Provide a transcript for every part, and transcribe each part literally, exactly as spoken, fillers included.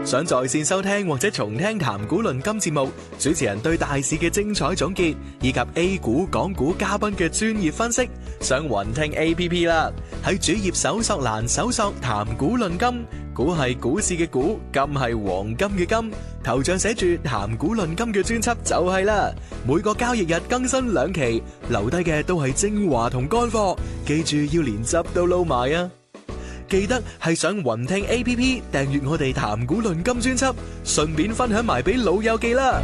想在線收聽或者重聽談股論金節目，主持人對大市嘅精彩總結，以及 A 股、港股嘉賓嘅專業分析，上雲聽 A P P 啦。喺主頁搜索欄搜索談股論金，股係股市嘅股，金係黃金嘅金，頭像寫住談股論金嘅專輯就係啦。每個交易日更新兩期，留低嘅都係精華同乾貨，記住要連汁都撈埋啊！記得係上雲聽 A P P 訂閱我哋談股論金專輯，順便分享埋俾老友記啦。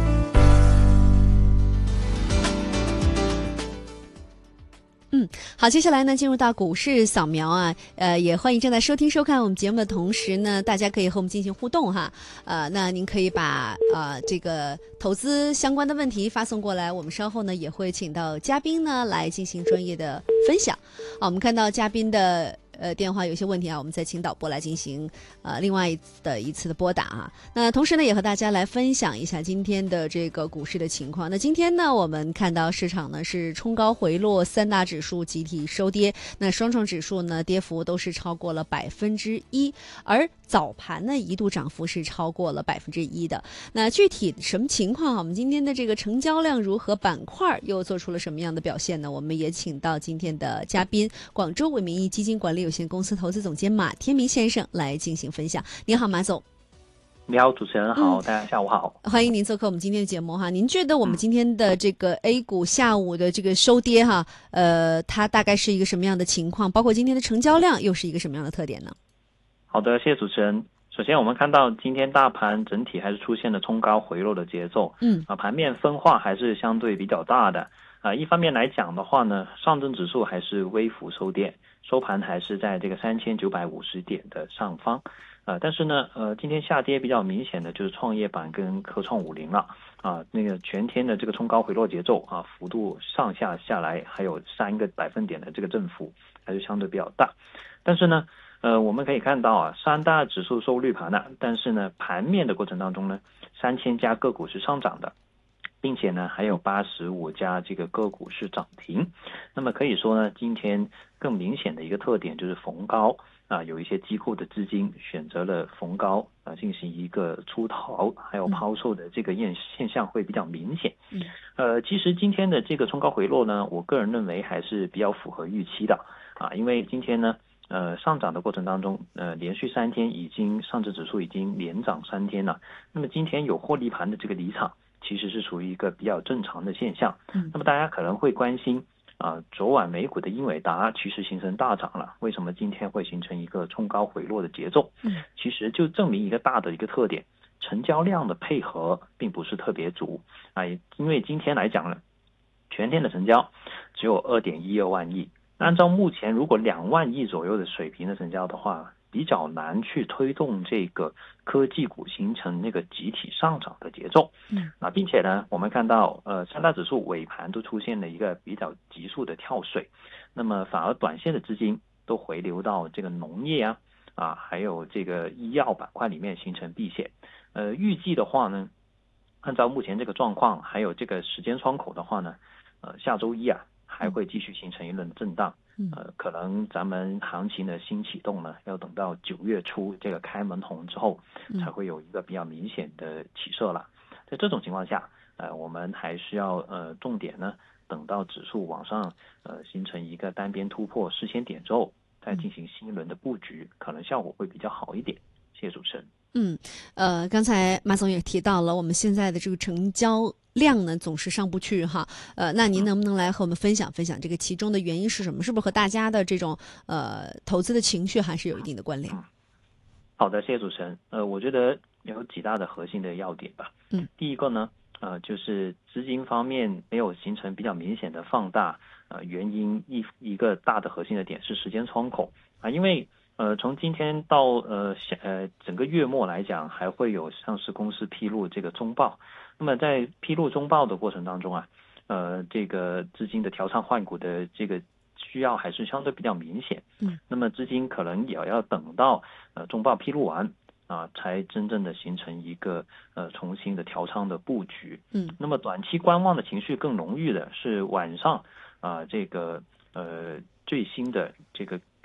嗯，好，接下来呢，进入到股市扫描啊，呃，也欢迎正在收听收看我们节目的同时呢，大家可以和我们进行互动哈，呃，那您可以把呃这个投资相关的问题发送过来，我们稍后呢也会请到嘉宾呢来进行专业的分享。好，我们看到嘉宾的呃电话有些问题啊，我们再请导播来进行呃另外的一次的拨打啊。那同时呢，也和大家来分享一下今天的这个股市的情况。那今天呢，我们看到市场呢是冲高回落，三大指数集体收跌，那双创指数呢跌幅都是超过了百分之一，而早盘呢一度涨幅是超过了百分之一的。那具体什么情况啊？我们今天的这个成交量如何，板块又做出了什么样的表现呢？我们也请到今天的嘉宾，广州伟民益基金管理有限公司投资总监马天明先生来进行分享。你好，马总。 你好，主持人好， 嗯、 大家下午好， 欢迎您做客我们今天的节目哈。您觉得我们今天的这个 A 股下午的这个收跌哈，呃，它大概是一个什么样的情况？包括今天的成交量又是一个什么样的特点呢？ 好的，谢谢主持人。首先我们看到今天大盘整体还是出现了冲高回落的节奏，嗯，啊，盘面分化还是相对比较大的。啊，一方面来讲的话呢，上证指数还是微幅收跌，收盘还是在这个三千九百五十点的上方。呃，但是呢，呃，今天下跌比较明显的就是创业板跟科创五零了，啊，那个全天的这个冲高回落节奏啊，幅度上下下来还有三个百分点的这个振幅，还是相对比较大。但是呢，呃，我们可以看到啊，三大指数收绿盘了，但是呢，盘面的过程当中呢，三千家个股是上涨的，并且呢，还有八十五家这个个股是涨停。那么可以说呢，今天更明显的一个特点就是逢高。啊，有一些机构的资金选择了逢高啊进行一个出逃，还有抛售的这个现现象会比较明显。嗯，呃，其实今天的这个冲高回落呢，我个人认为还是比较符合预期的啊，因为今天呢，呃，上涨的过程当中，呃，连续三天已经上证指数已经连涨三天了，那么今天有获利盘的这个离场，其实是属于一个比较正常的现象。嗯，那么大家可能会关心。啊，昨晚美股的英伟达其实形成大涨了，为什么今天会形成一个冲高回落的节奏？嗯，其实就证明一个大的一个特点，成交量的配合并不是特别足啊，因为今天来讲呢，全天的成交只有 二点一二万亿，按照目前如果两万亿左右的水平的成交的话，比较难去推动这个科技股形成那个集体上涨的节奏。嗯，啊，并且呢，我们看到呃三大指数尾盘都出现了一个比较急速的跳水，那么反而短线的资金都回流到这个农业啊啊还有这个医药板块里面形成避险。呃，预计的话呢，按照目前这个状况还有这个时间窗口的话呢，呃下周一啊还会继续形成一轮震荡。呃，可能咱们行情的新启动呢，要等到九月初这个开门红之后，才会有一个比较明显的起色了。在这种情况下，呃，我们还是要呃重点呢，等到指数往上呃形成一个单边突破四千点之后，再进行新一轮的布局，可能效果会比较好一点。谢谢主持人。 嗯，呃，刚才马总也提到了，我们现在的这个成交量呢总是上不去哈，呃，那您能不能来和我们分享分享这个其中的原因是什么？是不是和大家的这种呃投资的情绪还是有一定的关联？ 好的，谢谢主持人。呃，我觉得有几大的核心的要点吧。嗯，第一个呢，呃，就是资金方面没有形成比较明显的放大，呃，原因一一个大的核心的点是时间窗口啊，因为。呃，从今天到呃呃整个月末来讲，还会有上市公司披露这个中报。那么在披露中报的过程当中啊，呃，这个资金的调仓换股的这个需要还是相对比较明显。嗯，那么资金可能也要等到呃中报披露完啊，才真正的形成一个呃重新的调仓的布局。嗯，那么短期观望的情绪更浓郁的是晚上啊、呃、这个呃最新的这个